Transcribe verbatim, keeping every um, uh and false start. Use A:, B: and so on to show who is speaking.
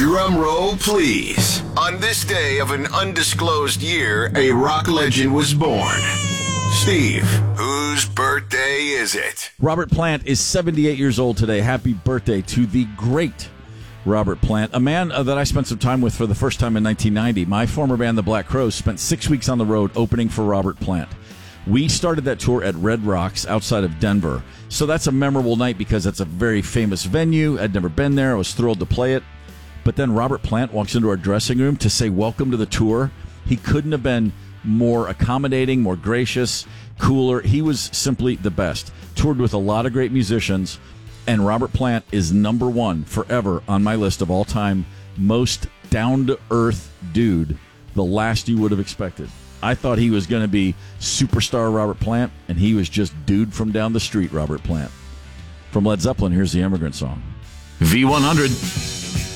A: Drum roll, please. On this day of an undisclosed year, a rock legend was born. Steve, whose birthday is it?
B: Robert Plant is seventy-eight years old today. Happy birthday to the great Robert Plant, a man uh, that I spent some time with for the first time in nineteen ninety. My former band, the Black Crowes, spent six weeks on the road opening for Robert Plant. We started that tour at Red Rocks outside of Denver. So that's a memorable night because it's a very famous venue. I'd never been there. I was thrilled to play it. But then Robert Plant walks into our dressing room to say welcome to the tour. He couldn't have been more accommodating, more gracious, cooler. He was simply the best. Toured with a lot of great musicians, and Robert Plant is number one forever on my list of all-time most down-to-earth dude, the last you would have expected. I thought he was going to be superstar Robert Plant, and he was just dude from down the street Robert Plant. From Led Zeppelin, here's the Immigrant Song.
A: V one hundred.